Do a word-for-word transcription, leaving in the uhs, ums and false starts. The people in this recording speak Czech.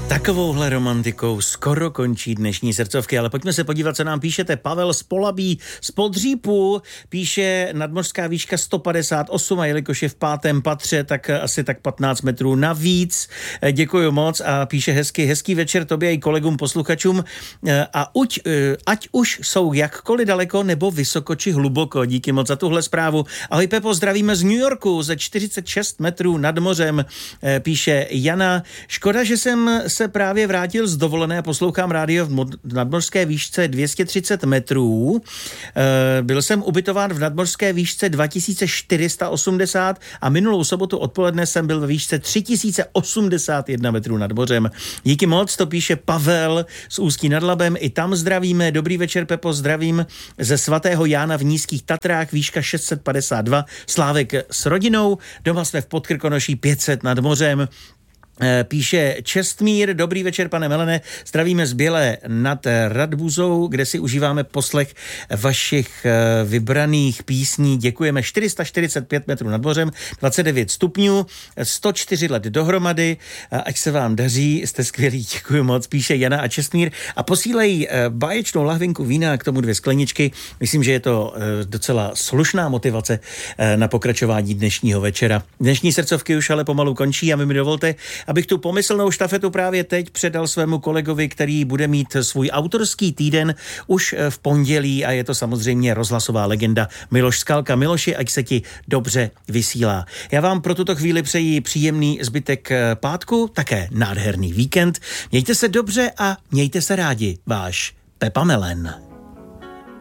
Takovouhle romantikou skoro končí dnešní srdcovky, ale pojďme se podívat, co nám píšete. Pavel z Polabí z Podřípu píše nadmořská výška sto padesát osm a jelikož je v pátém patře, tak asi tak patnáct metrů navíc. Děkuji moc a píše hezky, hezký večer tobě i kolegům posluchačům a uť, ať už jsou jakkoliv daleko nebo vysoko či hluboko. Díky moc za tuhle zprávu. Ahoj Pepo, zdravíme z New Yorku ze čtyřicet šest metrů nad mořem, píše Jana. Škoda, že jsem se právě vrátil z dovolené a poslouchám rádio v mod- nadmořské výšce dvě stě třicet metrů. E, byl jsem ubytován v nadmořské výšce dva tisíce čtyři sta osmdesát a minulou sobotu odpoledne jsem byl ve výšce tři tisíce osmdesát jedna metrů nad mořem. Díky moc, to píše Pavel z Ústí nad Labem. I tam zdravíme. Dobrý večer, Pepo, zdravím ze svatého Jána v Nízkých Tatrách, výška šest set padesát dva. Slávek s rodinou. Doma jsme v Podkrkonoší pět set nad mořem. Píše Čestmír, dobrý večer, pane Melene, zdravíme z Bělé nad Radbuzou, kde si užíváme poslech vašich vybraných písní. Děkujeme. čtyři sta čtyřicet pět metrů nad mořem, dvacet devět stupňů, sto čtyři let dohromady, ať se vám daří, jste skvělí, děkuji moc, píše Jana a Čestmír a posílejí báječnou lahvinku vína, k tomu dvě skleničky. Myslím, že je to docela slušná motivace na pokračování dnešního večera. Dnešní srdcovky už ale pomalu končí a mi dovolte, abych tu pomyslnou štafetu právě teď předal svému kolegovi, který bude mít svůj autorský týden už v pondělí a je to samozřejmě rozhlasová legenda Miloš Skalka. Miloši, ať se ti dobře vysílá. Já vám pro tuto chvíli přeji příjemný zbytek pátku, také nádherný víkend. Mějte se dobře a mějte se rádi. Váš Pepa Melen.